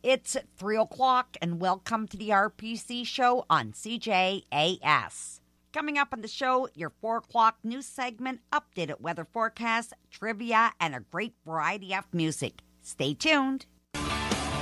It's 3 o'clock, and welcome to the RPC show on CJAS. Coming up on the show, your 4 o'clock news segment, updated weather forecast, trivia, and a great variety of music. Stay tuned.